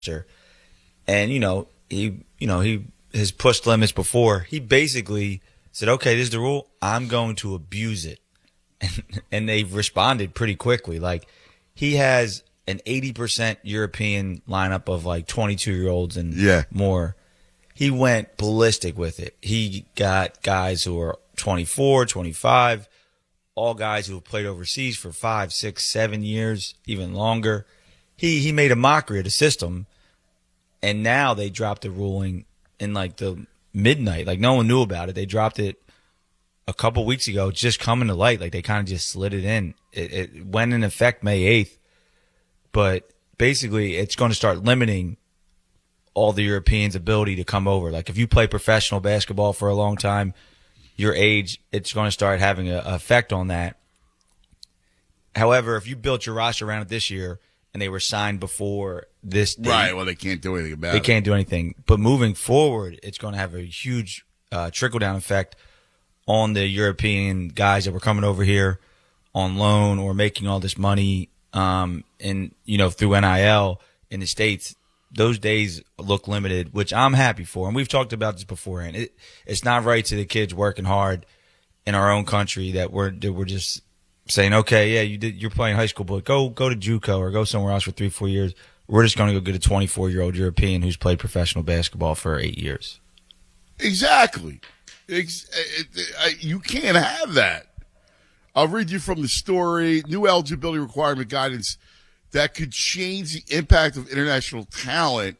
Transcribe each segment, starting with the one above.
and he has pushed limits before. He basically said, "Okay, this is the rule. I'm going to abuse it," and they've responded pretty quickly. Like he has an 80% European lineup of like 22-year-olds and more. He went ballistic with it. He got guys who are 24, 25, all guys who have played overseas for 5, 6, 7 years, even longer. He made a mockery of the system, and now they dropped the ruling in like the midnight. Like no one knew about it. They dropped it a couple weeks ago, just coming to light. Like they kind of just slid it in. It went in effect May 8th, but basically it's going to start limiting all the Europeans' ability to come over. Like if you play professional basketball for a long time, your age, it's going to start having an effect on that. However, if you built your roster around it this year and they were signed before this date, right, well, they can't do anything about it. They can't do anything. But moving forward, it's going to have a huge trickle-down effect on the European guys that were coming over here on loan or making all this money through NIL in the States. Those days look limited, which I'm happy for. And we've talked about this beforehand. It's not right to the kids working hard in our own country that we're just saying, okay, yeah, you're playing high school, but go to JUCO or go somewhere else for 3-4 years. We're just going to go get a 24-year-old European who's played professional basketball for 8 years. Exactly. You can't have that. I'll read you from the story. New eligibility requirement guidance that could change the impact of international talent.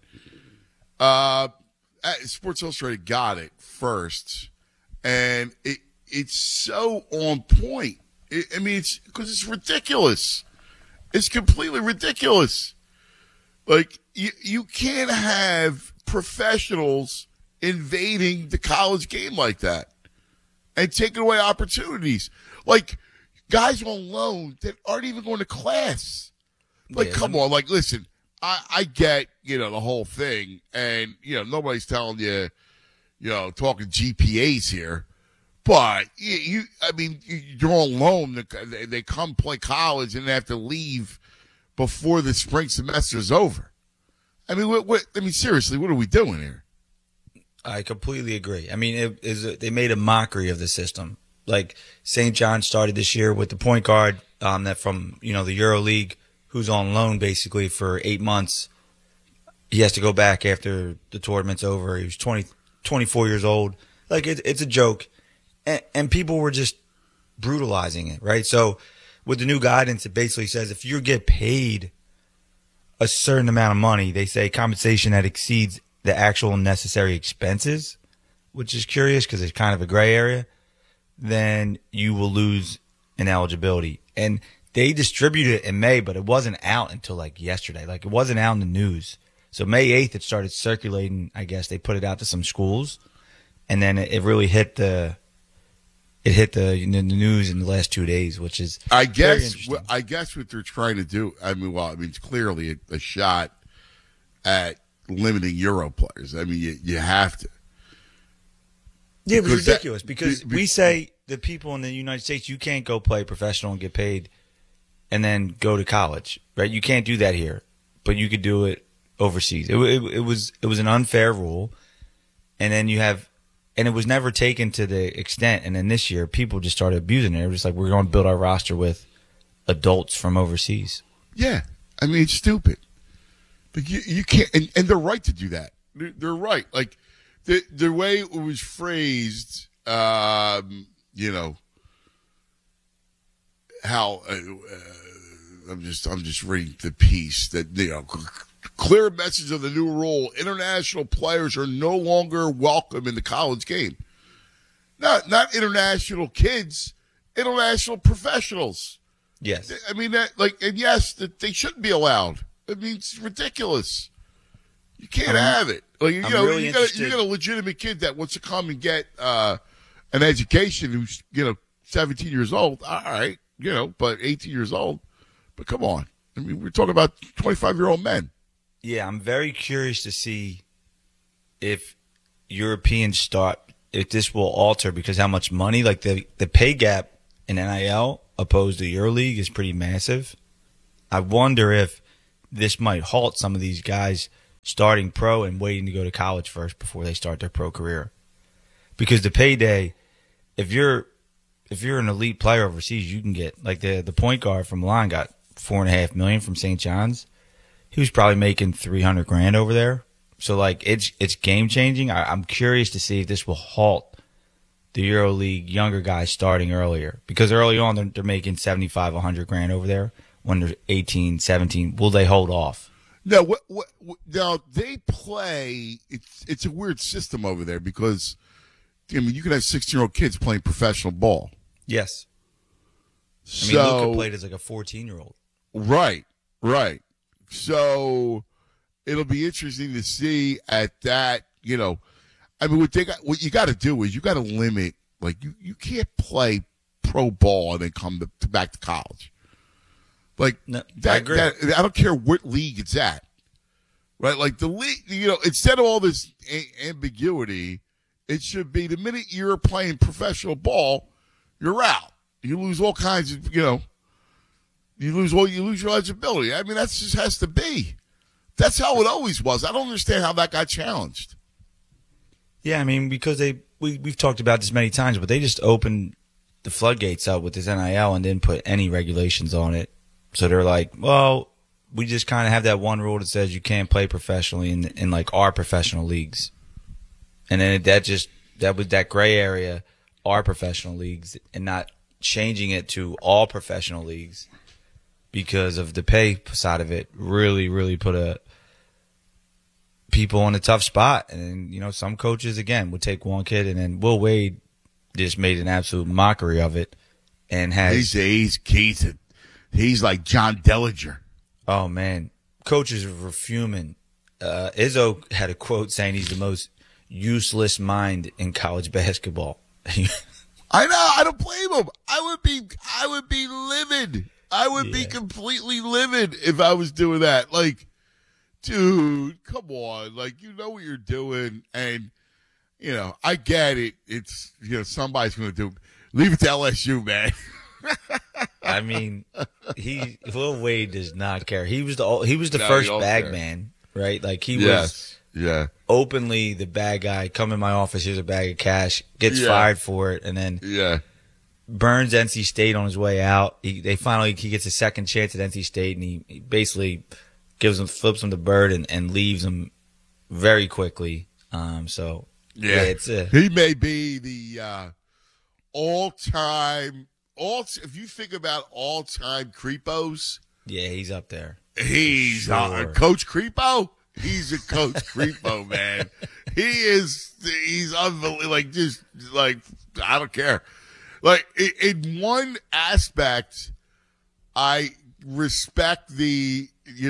Sports Illustrated got it first, and it's so on point. It's because it's ridiculous. It's completely ridiculous. Like you can't have professionals invading the college game like that and taking away opportunities. Like guys on loan that aren't even going to class. Like, come on. Like, listen, I get, the whole thing. And, nobody's telling you, talking GPAs here. But, you're on loan. They come play college and they have to leave before the spring semester is over. I mean, seriously, what are we doing here? I completely agree. I mean, they made a mockery of the system. Like, St. John started this year with the point guard that from, the EuroLeague, who's on loan basically for 8 months. He has to go back after the tournament's over. He was 24 years old. Like, it's a joke. And people were just brutalizing it, right? So with the new guidance, it basically says if you get paid a certain amount of money, they say compensation that exceeds the actual necessary expenses, which is curious because it's kind of a gray area, then you will lose an eligibility. And they distributed it in May, but it wasn't out until like yesterday. Like it wasn't out in the news. So May 8th, it started circulating. I guess they put it out to some schools, and then it really hit the news in the last 2 days, which is I guess what they're trying to do. It's clearly a shot at limiting Euro players. I mean, you have to. Yeah, it was ridiculous because we say the people in the United States, you can't go play professional and get paid and then go to college, right? You can't do that here, but you could do it overseas. It was an unfair rule, and then and it was never taken to the extent. And then this year, people just started abusing it. They were just like, we're going to build our roster with adults from overseas. Yeah, it's stupid, but you can't, and they're right to do that. They're right, like the way it was phrased, how. I'm just reading the piece that clear message of the new rule: international players are no longer welcome in the college game. Not international kids, international professionals. Yes, that they shouldn't be allowed. It's ridiculous. You can't have it. Like you got a legitimate kid that wants to come and get an education who's 17 years old. All right, but 18 years old. But come on. We're talking about 25-year-old men. Yeah, I'm very curious to see if Europeans if this will alter because how much money, like the pay gap in NIL opposed to EuroLeague is pretty massive. I wonder if this might halt some of these guys starting pro and waiting to go to college first before they start their pro career. Because the payday, if you're an elite player overseas, you can get like the point guard from Milan got $4.5 million from St. John's. He was probably making $300,000 over there. So like it's game changing. I'm curious to see if this will halt the EuroLeague younger guys starting earlier, because early on they're making $75,000-$100,000 over there when they're 18, 17. Will they hold off? No, now they play. It's a weird system over there because I mean you can have 16-year-old kids playing professional ball. Yes. I mean, Luka played as like a 14-year-old. Right. So it'll be interesting to see at that. You know, I mean, what you got to do is you got to limit. Like you can't play pro ball and then come back to college. Like no, I agree. I don't care what league it's at, right? Like the league, you know, instead of all this ambiguity, it should be the minute you're playing professional ball, you're out. You lose all kinds of, you know, you lose your eligibility. I mean, that just has to be. That's how it always was. I don't understand how that got challenged. Yeah, I mean, because we've talked about this many times, but they just opened the floodgates up with this NIL and didn't put any regulations on it. So they're like, well, we just kind of have that one rule that says you can't play professionally in like our professional leagues. And then that was that gray area, our professional leagues, and not changing it to all professional leagues because of the pay side of it really, really put people in a tough spot. And, you know, some coaches, again, would take one kid, and then Will Wade just made an absolute mockery of it and has... He's like John Dellinger. Oh, man. Coaches were fuming. Izzo had a quote saying he's the most useless mind in college basketball. I know. I don't blame him. I would be livid. I would be completely livid if I was doing that. Like, dude, come on. Like, you know what you're doing. And, you know, I get it. It's, you know, somebody's going to leave it to LSU, man. I mean, Will Wade does not care. He was the first bag care. Man, right? Like he was openly the bad guy. Come in my office, here's a bag of cash. Gets fired for it, and then burns NC State on his way out. He gets a second chance at NC State, and he basically flips him the bird and leaves him very quickly. He may be the all-time. If you think about all-time creepos, he's up there. He's Coach Creepo. He's a Coach Creepo, man. He's unbelievable. Like, just like, I don't care. Like, in one aspect, I respect the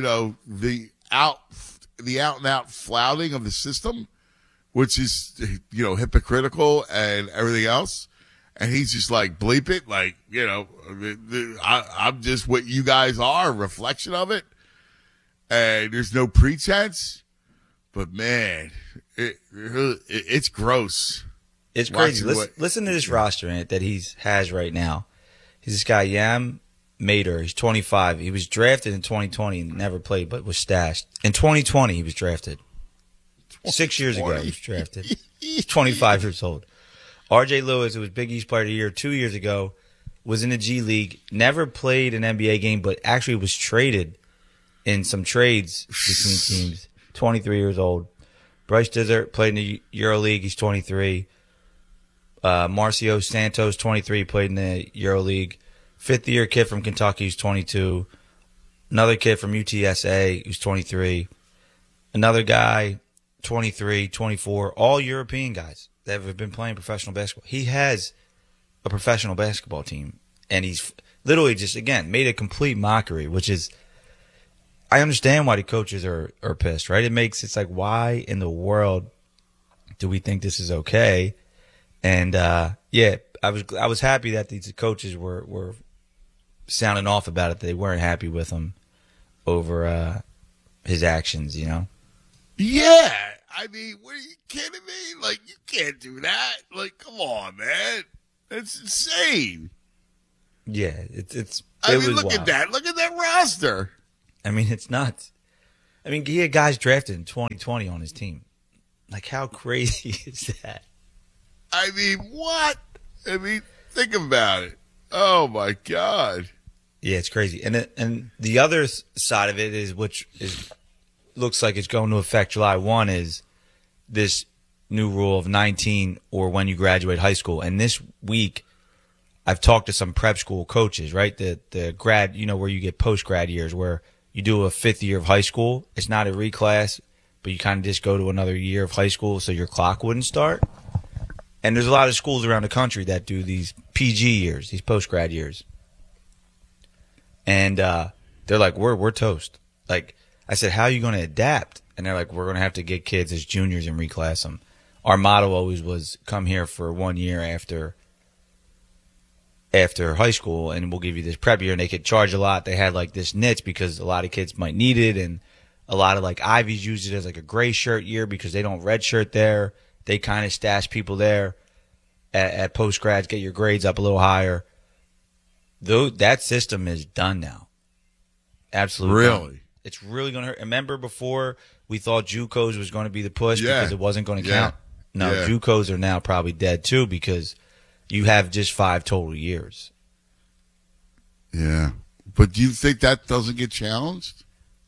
out and out flouting of the system, which is, you know, hypocritical and everything else. And he's just like, bleep it. Like, you know, I'm just what you guys are, a reflection of it. And there's no pretense. But, man, it's gross. It's crazy. Listen to this roster that he has right now. He's this guy, Yam Mater. He's 25. He was drafted in 2020 and never played, but was stashed. In 2020, he was drafted. 6 years ago, he was drafted. He's 25 years old. R.J. Lewis, who was Big East Player of the Year 2 years ago, was in the G League, never played an NBA game, but actually was traded in some trades between teams. 23 years old. Bryce Dysart played in the EuroLeague. He's 23. Marcio Santos, 23, played in the EuroLeague. Fifth-year kid from Kentucky, who's 22. Another kid from UTSA, who's 23. Another guy, 23, 24. All European guys that have been playing professional basketball. He has a professional basketball team, and he's literally just, again, made a complete mockery, which is, I understand why the coaches are pissed, right? It's like, why in the world do we think this is okay? And, I was happy that these coaches were sounding off about it. They weren't happy with him over his actions, you know? Yeah. I mean, what, are you kidding me? Like, you can't do that. Like, come on, man. That's insane. Yeah, it I mean, was look wild. at that. Look at that roster. I mean, it's nuts. I mean, he had guys drafted in 2020 on his team. Like, how crazy is that? I mean, what? I mean, think about it. Oh my God. Yeah, it's crazy. And the other side of it is, which is looks like it's going to affect July 1, is this new rule of 19 or when you graduate high school. And this week, I've talked to some prep school coaches, right? The grad, where you get post grad years, where you do a fifth year of high school. It's not a reclass, but you kind of just go to another year of high school so your clock wouldn't start. And there's a lot of schools around the country that do these PG years, these post grad years. And they're like, we're toast. Like, I said, how are you going to adapt? And they're like, we're going to have to get kids as juniors and reclass them. Our motto always was come here for 1 year after high school, and we'll give you this prep year. And they could charge a lot. They had like this niche because a lot of kids might need it, and a lot of like Ivies use it as like a gray shirt year because they don't red shirt there. They kind of stash people there at post grads, get your grades up a little higher. Though that system is done now. Absolutely. Really? Done. It's really going to hurt. Remember before we thought JUCOs was going to be the push Yeah. because it wasn't going to count? No, Yeah. JUCOs are now probably dead too because you have just 5 total years. Yeah. But do you think that doesn't get challenged?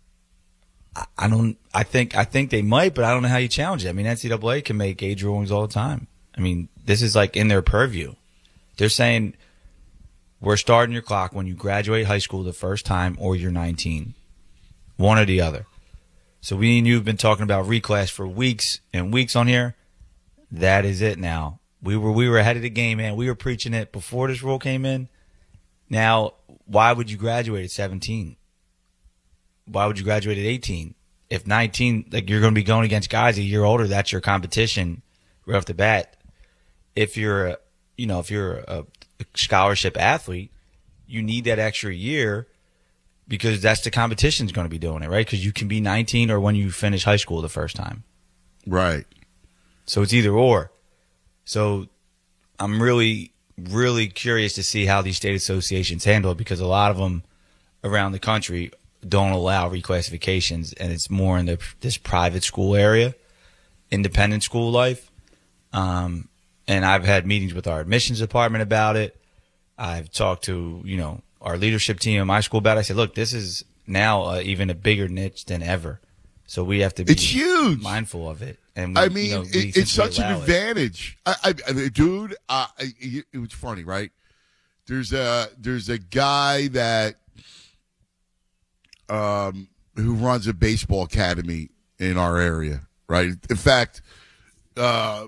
I think they might, but I don't know how you challenge it. I mean, NCAA can make age rulings all the time. I mean, this is like in their purview. They're saying we're starting your clock when you graduate high school the first time or you're 19. One or the other. So we and you have been talking about reclass for weeks and weeks on here. That is it now. We were ahead of the game, man. We were preaching it before this rule came in. Now, why would you graduate at 17? Why would you graduate at 18? If 19, like you're going to be going against guys a year older, that's your competition right off the bat. If you're a scholarship athlete, you need that extra year because that's the competition's going to be doing it, right? Because you can be 19 or when you finish high school the first time. Right. So it's either or. So I'm really, really curious to see how these state associations handle it because a lot of them around the country don't allow reclassifications, and it's more in this private school area, independent school life. And I've had meetings with our admissions department about it. I've talked to, our leadership team in my school about it. I said, look, this is now even a bigger niche than ever. So we have to be It's huge. mindful of it. And it's such an advantage. Dude, it was funny, right? There's a guy that who runs a baseball academy in our area, right? In fact, the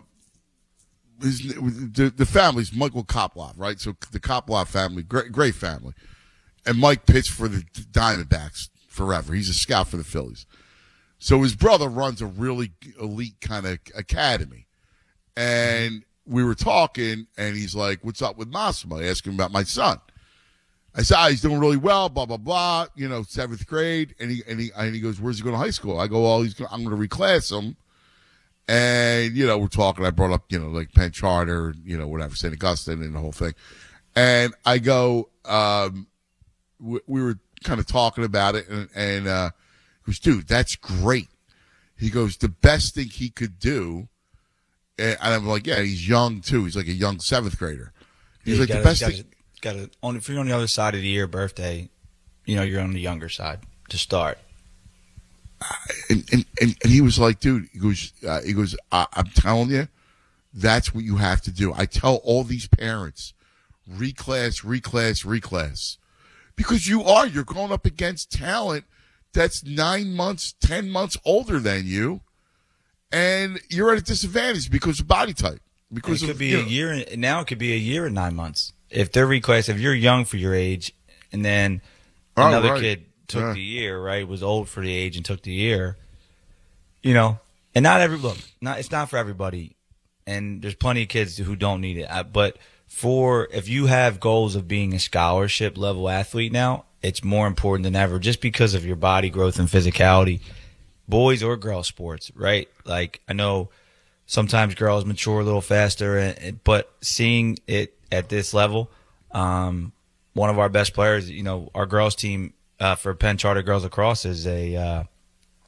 family's Michael Koploff, right? So the Koploff family, great family. And Mike pitched for the Diamondbacks forever. He's a scout for the Phillies. So his brother runs a really elite kind of academy. And we were talking, and he's like, what's up with Massimo? I asked him about my son. I said, he's doing really well, blah, blah, blah, 7th grade. And he goes, where's he going to high school? I go, I'm going to reclass him. And, we're talking. I brought up, like Penn Charter, whatever, St. Augustine and the whole thing. And I go, we were kind of talking about it. And he goes, dude, that's great. He goes, the best thing he could do. And I'm like, yeah, he's young too. He's like a young 7th grader. He's like, the best thing. If you're on the other side of the year birthday, you're on the younger side to start. And he was like, dude, he goes, I'm telling you, that's what you have to do. I tell all these parents, reclass, because you're going up against talent that's 9 months, 10 months older than you, and you're at a disadvantage because of body type. Because it could be a year now. It could be a year and 9 months if they're reclassed. If you're young for your age, and then another kid took the year, right? Was old for the age and took the year. And not it's not for everybody, and there's plenty of kids who don't need it. But if you have goals of being a scholarship level athlete now, it's more important than ever, just because of your body growth and physicality, boys or girls sports, right? Like I know sometimes girls mature a little faster, but seeing it at this level, one of our best players, our girls team for Penn Charter Girls Lacrosse is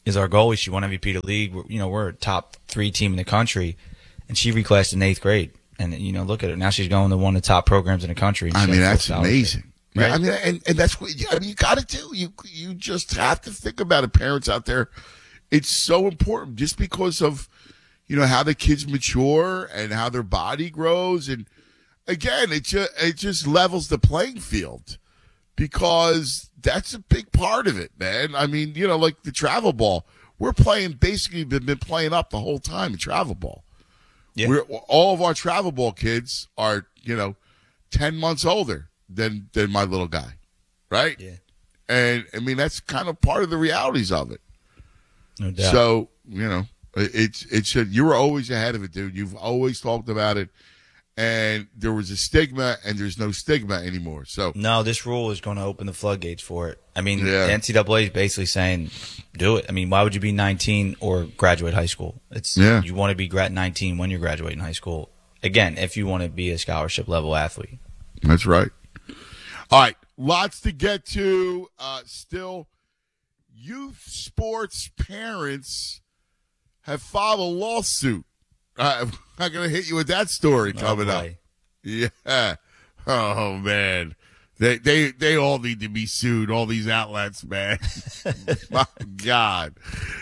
is our goalie. She won MVP of the league. We're a top 3 team in the country, and she reclassed in 8th grade. And look at her now; she's going to one of the top programs in the country. I mean, that's amazing. Right? Yeah, I mean, and that's what you got to do. You just have to think about it, parents out there. It's so important, just because of how the kids mature and how their body grows, and again, it just levels the playing field, because that's a big part of it, man. I mean, like the travel ball, we're playing been playing up the whole time in travel ball. Yeah. All of our travel ball kids are 10 months older than my little guy, right? Yeah. And I mean, that's kind of part of the realities of it. No doubt. So you were always ahead of it, dude. You've always talked about it, and there was a stigma, and there's no stigma anymore. So no, this rule is going to open the floodgates for it. I mean, the NCAA is basically saying, do it. I mean, why would you be 19 or graduate high school? You want to be 19 when you're graduating high school. Again, if you want to be a scholarship level athlete. That's right. All right, lots to get to. Still, youth sports parents have filed a lawsuit. I'm not going to hit you with that story coming up. Yeah. Oh, man. They all need to be sued, all these outlets, man. My God.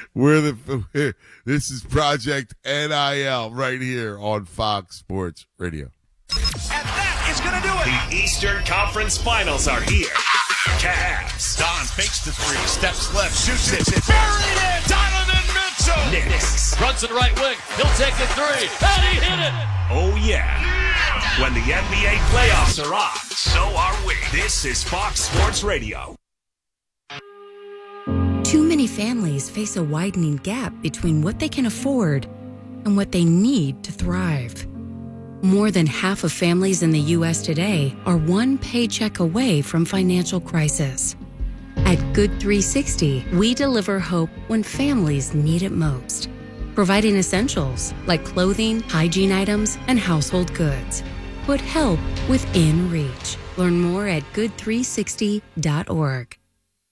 This is Project NIL right here on Fox Sports Radio. And that is going to do it. The Eastern Conference Finals are here. Cavs. Don fakes the 3, steps left, shoots it. Buried it. Donovan Mitchell. Knicks. Runs to the right wing. He'll take the 3. And he hit it. Oh, yeah. When the NBA playoffs are on, so are we. This is Fox Sports Radio. Too many families face a widening gap between what they can afford and what they need to thrive. More than half of families in the U.S. today are one paycheck away from financial crisis. At Good 360, we deliver hope when families need it most, providing essentials like clothing, hygiene items, and household goods. Put help within reach. Learn more at good360.org.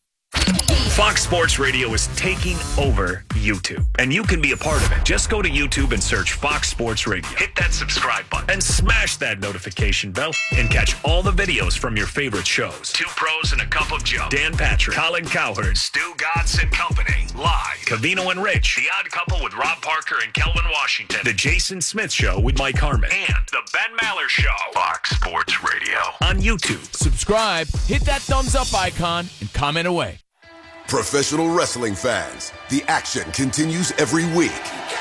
Fox Sports Radio is taking over YouTube, and you can be a part of it. Just go to YouTube and search Fox Sports Radio. Hit that subscribe button and smash that notification bell and catch all the videos from your favorite shows. Two Pros and a Cup of Joe. Dan Patrick, Colin Cowherd, Stu Godson Company, live. Covino and Rich, The Odd Couple with Rob Parker and Kelvin Washington. The Jason Smith Show with Mike Harmon. And The Ben Maller Show. Fox Sports Radio on YouTube. Subscribe, hit that thumbs up icon, and comment away. Professional wrestling fans, the action continues every week.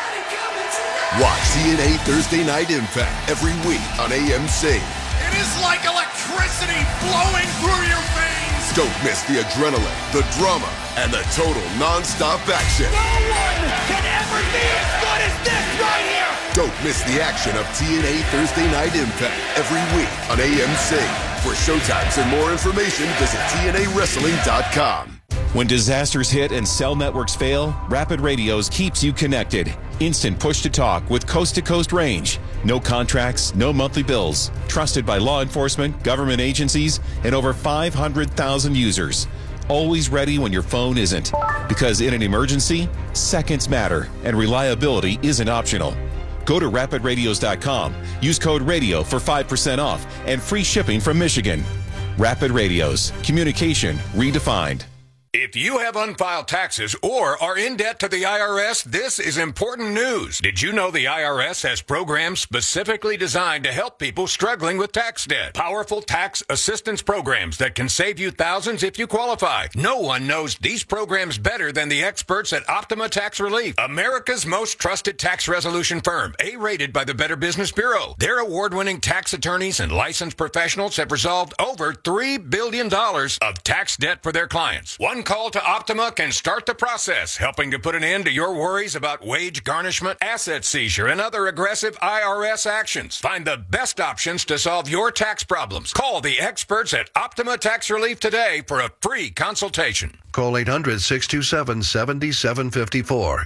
Watch TNA Thursday Night Impact every week on AMC. It is like electricity flowing through your veins. Don't miss the adrenaline, the drama, and the total non-stop action. No one can ever be as good as this right here. Don't miss the action of TNA Thursday Night Impact every week on AMC. For showtimes and more information, visit TNAWrestling.com. When disasters hit and cell networks fail, Rapid Radios keeps you connected. Instant push-to-talk with coast-to-coast range. No contracts, no monthly bills. Trusted by law enforcement, government agencies, and over 500,000 users. Always ready when your phone isn't. Because in an emergency, seconds matter, and reliability isn't optional. Go to rapidradios.com. Use code RADIO for 5% off and free shipping from Michigan. Rapid Radios. Communication redefined. If you have unfiled taxes or are in debt to the IRS, this is important news. Did you know the IRS has programs specifically designed to help people struggling with tax debt? Powerful tax assistance programs that can save you thousands if you qualify. No one knows these programs better than the experts at Optima Tax Relief, America's most trusted tax resolution firm, A-rated by the Better Business Bureau. Their award-winning tax attorneys and licensed professionals have resolved over $3 billion of tax debt for their clients. One call to Optima can start the process, helping to put an end to your worries about wage garnishment, asset seizure, and other aggressive IRS actions. Find the best options to solve your tax problems. Call the experts at Optima Tax Relief today for a free consultation. Call 800-627-7754.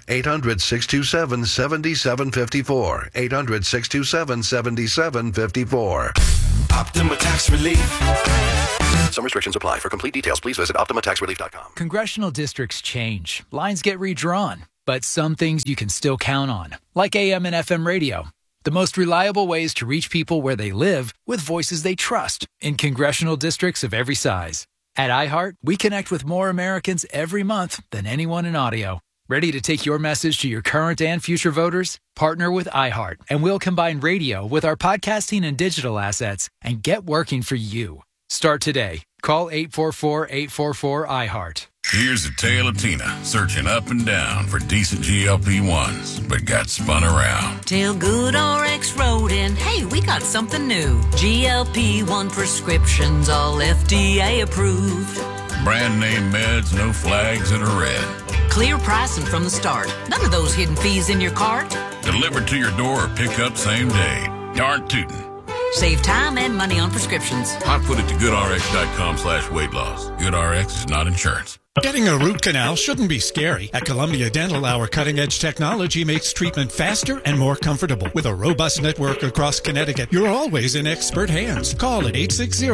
800-627-7754. 800-627-7754. Optima Tax Relief. Some restrictions apply. For complete details, please visit OptimaTaxRelief.com. Congressional districts change. Lines get redrawn. But some things you can still count on, like AM and FM radio. The most reliable ways to reach people where they live with voices they trust in congressional districts of every size. At iHeart, we connect with more Americans every month than anyone in audio. Ready to take your message to your current and future voters? Partner with iHeart, and we'll combine radio with our podcasting and digital assets and get working for you. Start today. Call 844-844-iHeart. Here's a tale of Tina searching up and down for decent GLP-1s, but got spun around. Till Good RX wrote in, hey, we got something new. GLP-1 prescriptions, all FDA approved. Brand name meds, no flags that are red. Clear pricing from the start. None of those hidden fees in your cart. Delivered to your door or pick up same day. Darn tootin'. Save time and money on prescriptions. I put it to goodrx.com/weight loss. GoodRx is not insurance. Getting a root canal shouldn't be scary. At Columbia Dental, our cutting-edge technology makes treatment faster and more comfortable. With a robust network across Connecticut, you're always in expert hands. Call at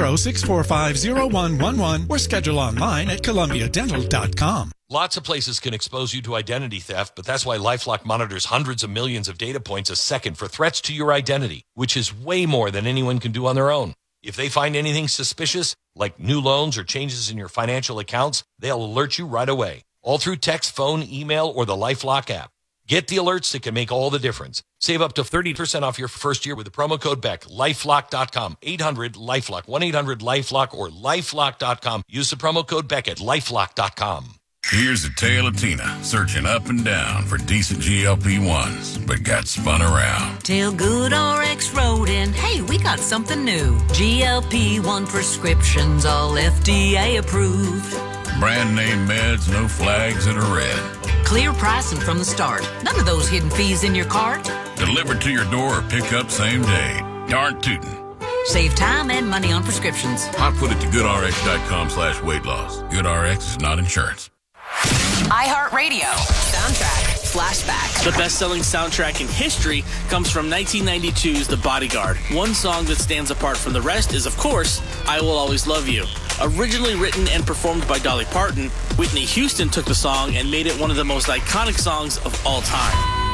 860-645-0111 or schedule online at columbiadental.com. Lots of places can expose you to identity theft, but that's why LifeLock monitors hundreds of millions of data points a second for threats to your identity, which is way more than anyone can do on their own. If they find anything suspicious, like new loans or changes in your financial accounts, they'll alert you right away, all through text, phone, email, or the LifeLock app. Get the alerts that can make all the difference. Save up to 30% off your first year with the promo code BECK. LifeLock.com, 800-LifeLock, 1-800-LifeLock, or LifeLock.com. Use the promo code BECK at LifeLock.com. Here's a tale of Tina searching up and down for decent GLP-1s, but got spun around. Till Good RX wrote in, hey, we got something new. GLP-1 prescriptions, all FDA approved. Brand name meds, no flags that are red. Clear pricing from the start. None of those hidden fees in your cart. Delivered to your door or pick up same day. Darn tootin'. Save time and money on prescriptions. I put it to goodrx.com/weight loss. GoodRx is not insurance. iHeartRadio. Soundtrack Flashback. The best-selling soundtrack in history comes from 1992's The Bodyguard. One song that stands apart from the rest is, of course, I Will Always Love You. Originally written and performed by Dolly Parton, Whitney Houston took the song and made it one of the most iconic songs of all time.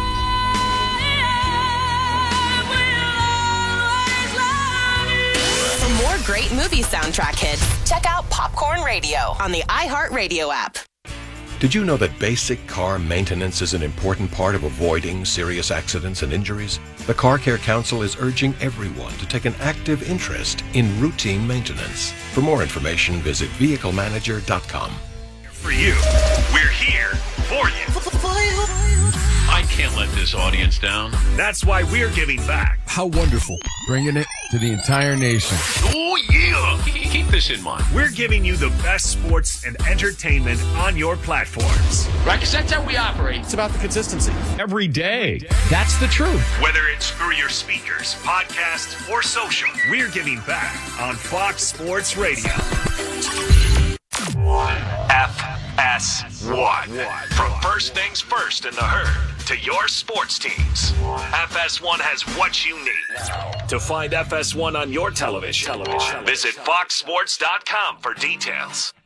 For more great movie soundtrack hits, check out Popcorn Radio on the iHeartRadio app. Did you know that basic car maintenance is an important part of avoiding serious accidents and injuries? The Car Care Council is urging everyone to take an active interest in routine maintenance. For more information, visit vehiclemanager.com. For you, we're here for you. I can't let this audience down. That's why we're giving back. How wonderful. Bringing it to the entire nation. Oh, yeah. Keep this in mind. We're giving you the best sports and entertainment on your platforms. Right, because that's how we operate. It's about the consistency. Every day. That's the truth. Whether it's through your speakers, podcasts, or social, we're giving back on Fox Sports Radio. FS1. From First Things First in the Herd to your sports teams, FS1 has what you need. To find FS1 on your television, visit foxsports.com for details.